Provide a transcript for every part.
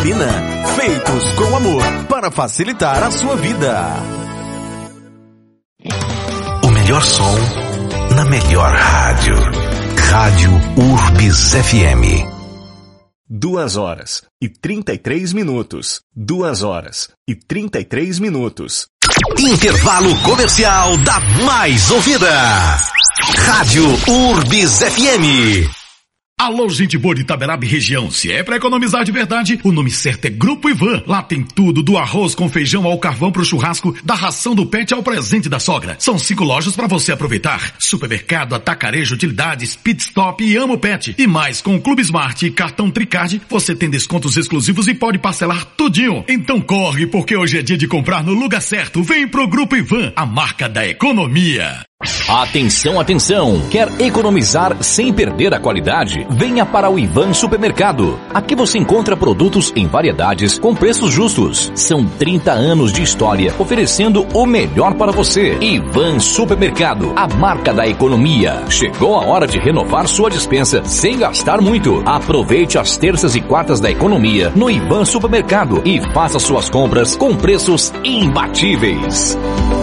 Gasolina. Feitos com amor para facilitar a sua vida. O melhor som na melhor rádio. Rádio Urbis FM. 2h33. 2h33. Intervalo comercial da mais ouvida. Rádio Urbis FM. Alô, gente boa de Itaberaba e região. Se é pra economizar de verdade, o nome certo é Grupo Ivan. Lá tem tudo, do arroz com feijão ao carvão pro churrasco, da ração do pet ao presente da sogra. São 5 lojas pra você aproveitar. Supermercado, atacarejo, utilidades, pit stop e Amo Pet. E mais, com o Clube Smart e cartão Tricard, você tem descontos exclusivos e pode parcelar tudinho. Então corre, porque hoje é dia de comprar no lugar certo. Vem pro Grupo Ivan, a marca da economia. Atenção, atenção! Quer economizar sem perder a qualidade? Venha para o Ivan Supermercado. Aqui você encontra produtos em variedades com preços justos. São 30 anos de história oferecendo o melhor para você. Ivan Supermercado, a marca da economia. Chegou a hora de renovar sua despensa sem gastar muito. Aproveite as terças e quartas da economia no Ivan Supermercado e faça suas compras com preços imbatíveis.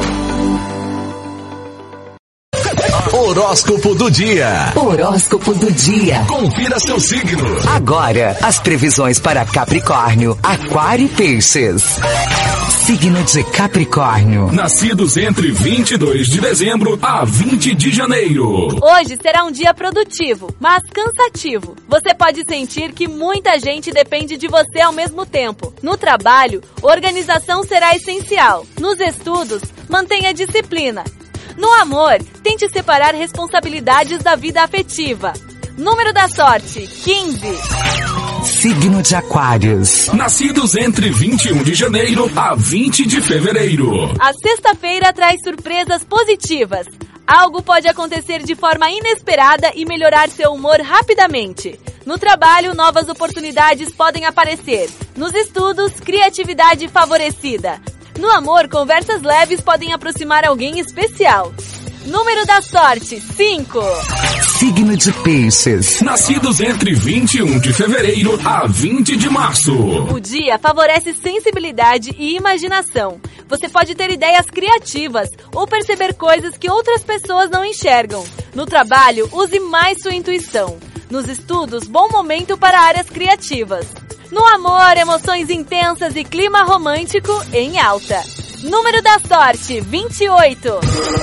Horóscopo do dia. Horóscopo do dia. Confira seu signo. Agora, as previsões para Capricórnio, Aquário e Peixes. Signo de Capricórnio. Nascidos entre 22 de dezembro a 20 de janeiro. Hoje será um dia produtivo, mas cansativo. Você pode sentir que muita gente depende de você ao mesmo tempo. No trabalho, organização será essencial. Nos estudos, mantenha disciplina. No amor, tente separar responsabilidades da vida afetiva. Número da sorte, 15. Signo de Aquários. Nascidos entre 21 de janeiro a 20 de fevereiro. A sexta-feira traz surpresas positivas. Algo pode acontecer de forma inesperada e melhorar seu humor rapidamente. No trabalho, novas oportunidades podem aparecer. Nos estudos, criatividade favorecida. No amor, conversas leves podem aproximar alguém especial. Número da sorte, 5. Signo de Peixes. Nascidos entre 21 de fevereiro a 20 de março. O dia favorece sensibilidade e imaginação. Você pode ter ideias criativas ou perceber coisas que outras pessoas não enxergam. No trabalho, use mais sua intuição. Nos estudos, bom momento para áreas criativas. No amor, emoções intensas e clima romântico em alta. Número da sorte, 28.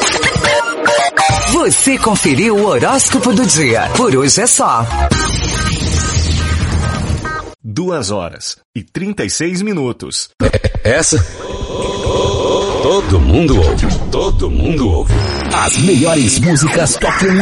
Você conferiu o horóscopo do dia. Por hoje é só. 2h36. Essa todo mundo ouve. Todo mundo ouve. As melhores músicas tocam